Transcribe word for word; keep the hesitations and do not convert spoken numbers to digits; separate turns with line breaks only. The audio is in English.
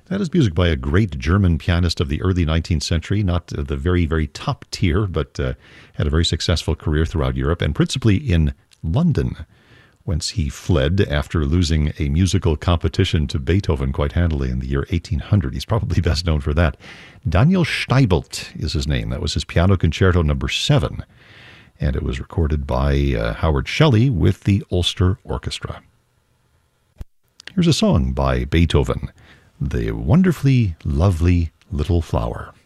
That is music by a great German pianist of the early nineteenth century, not the very, very top tier, but uh, had a very successful career throughout Europe, and principally in London, whence he fled after losing a musical competition to Beethoven quite handily in the year eighteen hundred. He's probably best known for that. Daniel Steibelt is his name. That was his Piano Concerto number seven, and it was recorded by uh, Howard Shelley with the Ulster Orchestra. Here's a song by Beethoven, The Wonderfully Lovely Little Flower.